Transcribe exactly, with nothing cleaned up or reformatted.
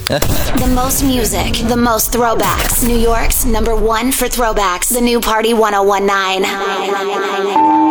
The most music, the most throwbacks. New York's number one for throwbacks. The new Party ten nineteen.